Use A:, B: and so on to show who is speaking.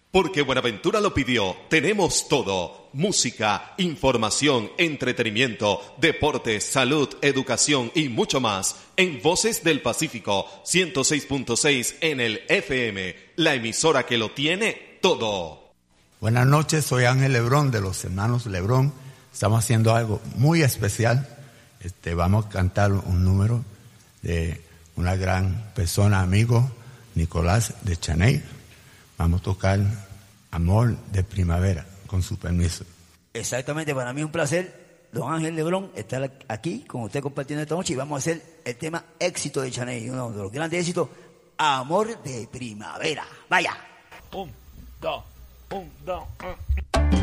A: Porque Buenaventura lo pidió, tenemos todo. Música, información, entretenimiento, deportes, salud, educación y mucho más. En Voces del Pacífico, 106.6 en el FM. La emisora que lo tiene todo.
B: Buenas noches, soy Ángel Lebrón de los hermanos Lebrón. Estamos haciendo algo muy especial. Vamos a cantar un número de una gran persona, amigo, Nicolás de Chaney. Vamos a tocar Amor de Primavera, con su permiso.
C: Exactamente, para mí es un placer, don Ángel Lebrón, estar aquí con usted compartiendo esta noche y vamos a hacer el tema Éxito de Chaney, uno de los grandes éxitos, Amor de Primavera. Vaya.
D: 1, 2, 1, 2, 1.